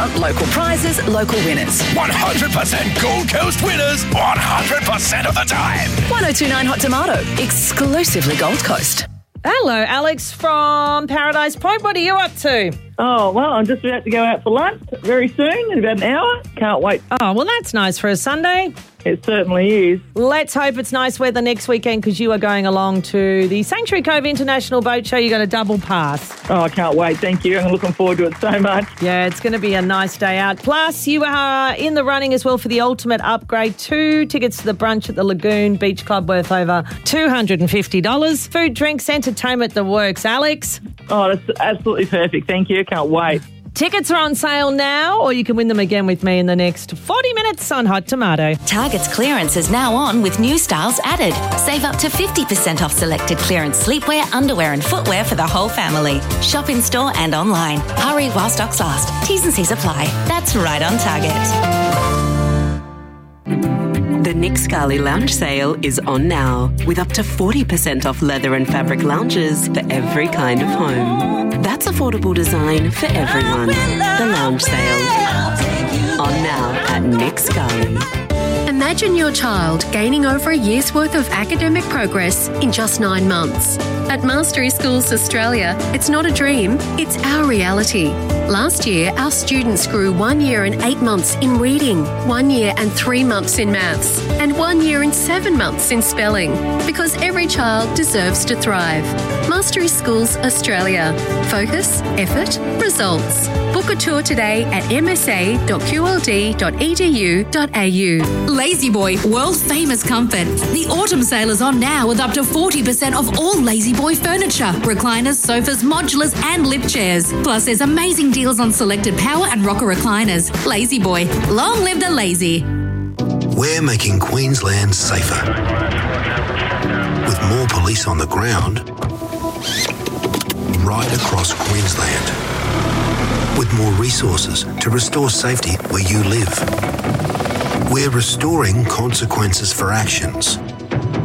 local prizes, local winners. 100% Gold Coast winners 100% of the time. 1029 Hot Tomato, exclusively Gold Coast. Hello, Alex from Paradise Point. What are you up to? Oh, well, I'm just about to go out for lunch very soon, in about an hour. Can't wait. Oh, well, that's nice for a Sunday. It certainly is. Let's hope it's nice weather next weekend because you are going along to the Sanctuary Cove International Boat Show. You got a double pass. Oh, I can't wait. Thank you. I'm looking forward to it so much. Yeah, it's going to be a nice day out. Plus, you are in the running as well for the ultimate upgrade. 2 tickets to the brunch at the Lagoon Beach Club worth over $250. Food, drinks, entertainment, the works. Alex? Oh, that's absolutely perfect. Thank you. Can't wait. Tickets are on sale now, or you can win them again with me in the next 40 minutes on Hot Tomato. Target's clearance is now on with new styles added. Save up to 50% off selected clearance sleepwear, underwear and footwear for the whole family. Shop in store and online. Hurry while stocks last. T's and C's apply. That's right on Target. The Nick Scali Lounge Sale is on now, with up to 40% off leather and fabric lounges for every kind of home. That's affordable design for everyone. The Lounge Sale. On now at Nick Scali. Imagine your child gaining over a year's worth of academic progress in just 9 months. At Mastery Schools Australia, it's not a dream, it's our reality. Last year, our students grew 1 year and 8 months in reading, 1 year and 3 months in maths, and 1 year and 7 months in spelling, because every child deserves to thrive. Mastery Schools Australia. Focus, effort, results. Book a tour today at msa.qld.edu.au. Lazy Boy, world famous comfort. The autumn sale is on now with up to 40% off all Lazy Boy furniture, recliners, sofas, modulars and lift chairs. Plus there's amazing deals on selected power and rocker recliners. Lazy Boy, long live the lazy. We're making Queensland safer. With more police on the ground, right across Queensland. With more resources to restore safety where you live. We're restoring consequences for actions